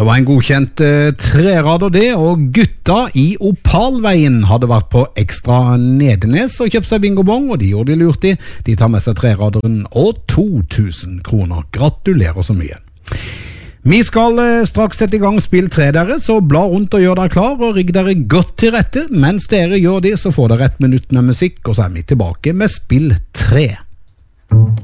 det var en godkjent trerader det, og gutta i Opalveien hadde vært på Ekstra Nedenes og kjøpt seg bingobong, og de gjorde de lurt i. De tar med seg treraderen og 2000 kroner. Gratulerer så mye. Vi skal straks sette i gang spill 3 dere, så bla rundt og gjør dere klar, og rigg dere godt til rette. Mens dere gjør det, så får dere 1 minutt med musikk, og så er vi tilbake med spill 3.